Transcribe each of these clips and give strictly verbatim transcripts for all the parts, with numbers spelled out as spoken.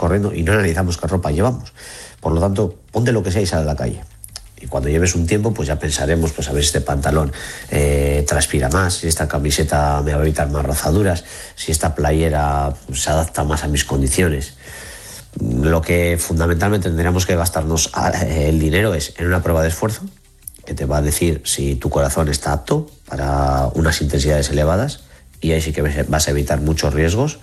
corriendo y no analizamos qué ropa llevamos. Por lo tanto, ponte lo que sea y sal a la calle. Y cuando lleves un tiempo, pues ya pensaremos, pues a ver si este pantalón eh, transpira más, si esta camiseta me va a evitar más rozaduras, si esta playera pues, se adapta más a mis condiciones. Lo que fundamentalmente tendríamos que gastarnos el dinero es en una prueba de esfuerzo, que te va a decir si tu corazón está apto para unas intensidades elevadas, y ahí sí que vas a evitar muchos riesgos.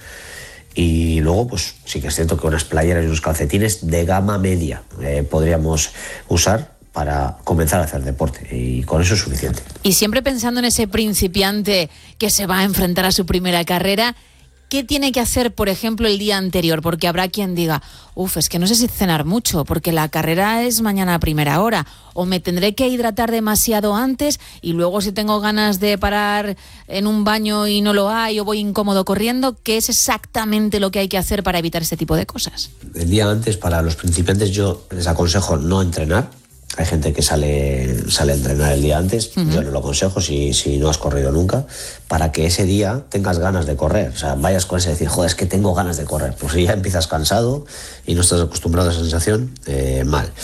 Y luego, pues sí que es cierto que unas playeras y unos calcetines de gama media eh, podríamos usar para comenzar a hacer deporte, y con eso es suficiente. Y siempre pensando en ese principiante que se va a enfrentar a su primera carrera, ¿qué tiene que hacer, por ejemplo, el día anterior? Porque habrá quien diga, uff, es que no sé si cenar mucho, porque la carrera es mañana a primera hora, o me tendré que hidratar demasiado antes, y luego si tengo ganas de parar en un baño y no lo hay, o voy incómodo corriendo. ¿Qué es exactamente lo que hay que hacer para evitar este tipo de cosas? El día antes, para los principiantes, yo les aconsejo no entrenar. Hay gente que sale, sale a entrenar el día antes. Uh-huh. Yo no lo aconsejo si, si no has corrido nunca, para que ese día tengas ganas de correr. O sea, vayas con ese decir, joder, es que tengo ganas de correr. Pues si ya empiezas cansado y no estás acostumbrado a esa sensación, eh, mal.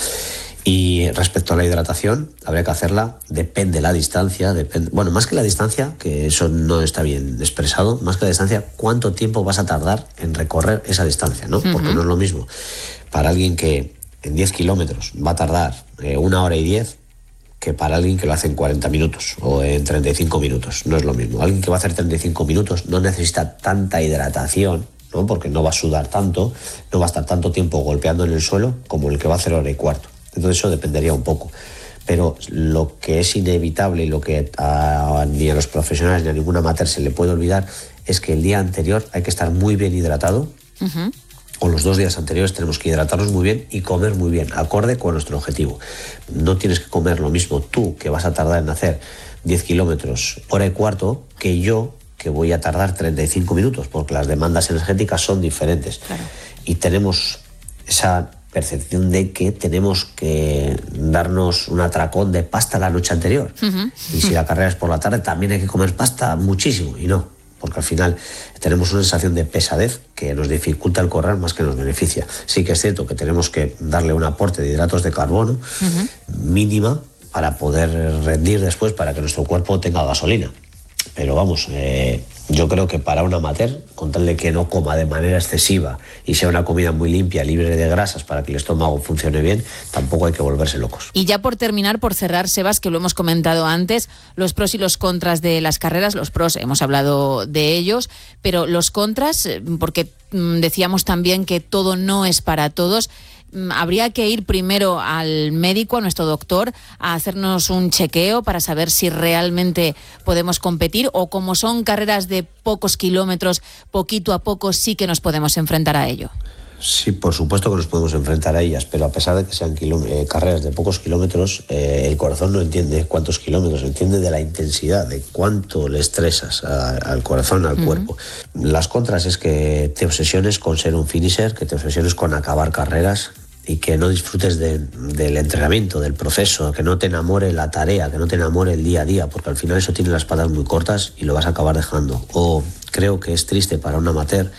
Y respecto a la hidratación, habría que hacerla, depende la distancia, depende, bueno, más que la distancia, que eso no está bien expresado, más que la distancia, cuánto tiempo vas a tardar en recorrer esa distancia, ¿no? Uh-huh. Porque no es lo mismo para alguien que en diez kilómetros va a tardar eh, una hora y diez que para alguien que lo hace en cuarenta minutos o en treinta y cinco minutos. No es lo mismo. Alguien que va a hacer treinta y cinco minutos no necesita tanta hidratación, ¿no? Porque no va a sudar tanto, no va a estar tanto tiempo golpeando en el suelo como el que va a hacer hora y cuarto. Entonces eso dependería un poco. Pero lo que es inevitable y lo que a, ni a los profesionales ni a ningún amateur se le puede olvidar es que el día anterior hay que estar muy bien hidratado. Uh-huh. O los dos días anteriores tenemos que hidratarnos muy bien y comer muy bien, acorde con nuestro objetivo. No tienes que comer lo mismo tú, que vas a tardar en hacer diez kilómetros hora y cuarto, que yo, que voy a tardar treinta y cinco minutos, porque las demandas energéticas son diferentes. Claro. Y tenemos esa percepción de que tenemos que darnos un atracón de pasta la noche anterior. Uh-huh. Y si la carrera es por la tarde, también hay que comer pasta muchísimo, y no. Porque al final tenemos una sensación de pesadez que nos dificulta el correr más que nos beneficia. Sí que es cierto que tenemos que darle un aporte de hidratos de carbono uh-huh. mínima para poder rendir después, para que nuestro cuerpo tenga gasolina. Pero vamos, eh, yo creo que para un amateur, con tal de que no coma de manera excesiva y sea una comida muy limpia, libre de grasas, para que el estómago funcione bien, tampoco hay que volverse locos. Y ya por terminar, por cerrar, Sebas, que lo hemos comentado antes, los pros y los contras de las carreras. Los pros, hemos hablado de ellos, pero los contras, porque mmm, decíamos también que todo no es para todos. Habría que ir primero al médico, a nuestro doctor, a hacernos un chequeo para saber si realmente podemos competir, o como son carreras de pocos kilómetros, poquito a poco sí que nos podemos enfrentar a ello. Sí, por supuesto que nos podemos enfrentar a ellas, pero a pesar de que sean kiló- eh, carreras de pocos kilómetros, eh, el corazón no entiende cuántos kilómetros, entiende de la intensidad, de cuánto le estresas a, al corazón, al uh-huh. cuerpo. Las contras es que te obsesiones con ser un finisher, que te obsesiones con acabar carreras y que no disfrutes de, del entrenamiento, del proceso, que no te enamore la tarea, que no te enamore el día a día, porque al final eso tiene las patas muy cortas y lo vas a acabar dejando. O creo que es triste para un amateur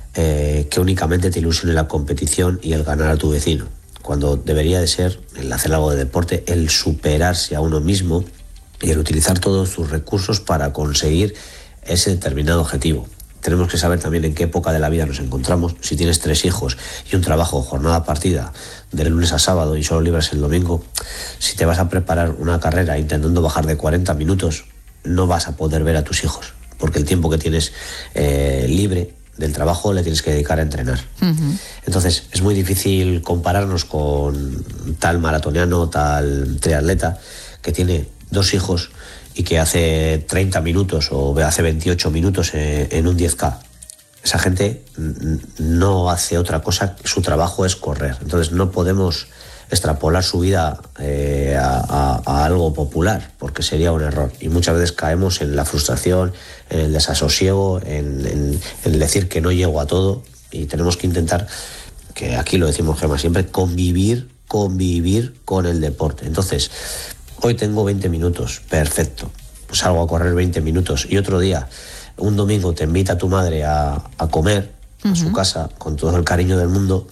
Eh, que únicamente te ilusione la competición y el ganar a tu vecino, cuando debería de ser, el hacer algo de deporte, el superarse a uno mismo y el utilizar todos sus recursos para conseguir ese determinado objetivo. Tenemos que saber también en qué época de la vida nos encontramos. Si tienes tres hijos y un trabajo jornada partida de lunes a sábado y solo libras el domingo, si te vas a preparar una carrera intentando bajar de cuarenta minutos, no vas a poder ver a tus hijos, porque el tiempo que tienes eh, libre del trabajo le tienes que dedicar a entrenar. Uh-huh. Entonces es muy difícil compararnos con tal maratoniano, tal triatleta que tiene dos hijos y que hace treinta minutos o hace veintiocho minutos en, en un diez K. Esa gente no hace otra cosa, su trabajo es correr. Entonces no podemos extrapolar su vida eh, a, a, a algo popular, porque sería un error. Y muchas veces caemos en la frustración, en el desasosiego, en, en, en decir que no llego a todo, y tenemos que intentar, que aquí lo decimos Gemma siempre, convivir, convivir con el deporte. Entonces, hoy tengo veinte minutos, perfecto, pues salgo a correr veinte minutos, y otro día, un domingo, te invita tu madre a, a comer a uh-huh. su casa con todo el cariño del mundo,